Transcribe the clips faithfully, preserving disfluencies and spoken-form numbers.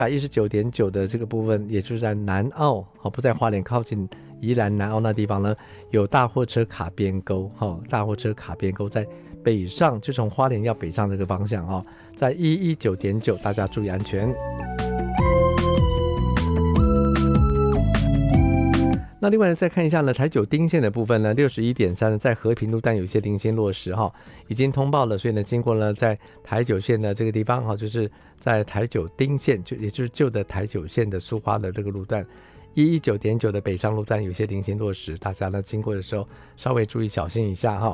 百一十九点九的这个部分，也就是在南澳，好，不在花莲靠近宜兰南澳那地方呢，有大货车卡边沟，哈，大货车卡边沟在北上，就从花莲要北上这个方向，哈，在一一九点九，大家注意安全。那另外呢，再看一下呢，台九丁线的部分呢，六十一点三在和平路段有些零星落实哈，已经通报了，所以呢，经过了在台九线的这个地方哈，就是在台九丁线，就也就是旧的台九线的苏花的这个路段，一一九点九的北上路段有些零星落实，大家呢经过的时候稍微注意小心一下哈。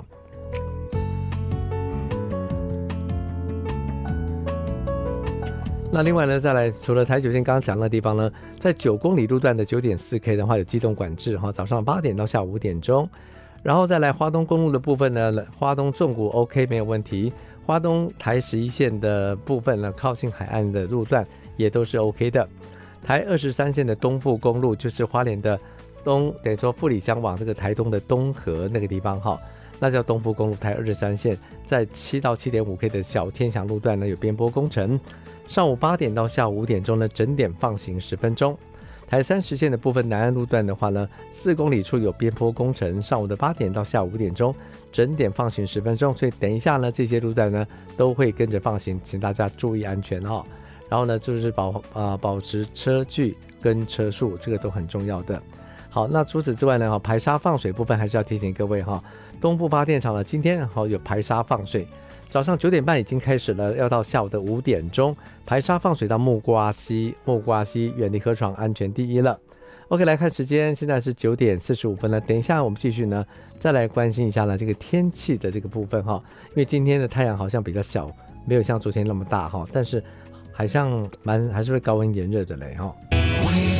那另外呢，再来除了台九线刚刚讲的地方呢，在九公里路段的 九点四 K 的话有机动管制哈，早上八点到下午五点钟。然后再来花东公路的部分呢，花东纵谷 OK 没有问题，花东台十一线的部分呢，靠近海岸的路段也都是 OK 的。台二十三线的东富公路就是花莲的东，等于说富里乡往这个台东的东河那个地方哈，那叫东富公路台二十三线，在七到 七点五 K 的小天祥路段呢有边坡工程。上午八点到下午五点钟呢，整点放行十分钟。台三十线的部分南岸路段的话呢，四公里处有边坡工程，上午的八点到下午五点钟，整点放行十分钟。所以等一下呢，这些路段呢都会跟着放行，请大家注意安全哈。然后呢，就是保呃保持车距跟车速，这个都很重要的。好，那除此之外呢，排沙放水部分还是要提醒各位哈，东部发电厂呢今天好有排沙放水。早上九点半已经开始了，要到下午的五点钟，排沙放水到木瓜溪，木瓜溪远离河床，安全第一了。OK， 来看时间，现在是九点四十五分了。等一下我们继续呢，再来关心一下呢这个天气的这个部分哈，因为今天的太阳好像比较小，没有像昨天那么大哈，但是好像蛮还是会高温炎热的嘞哈。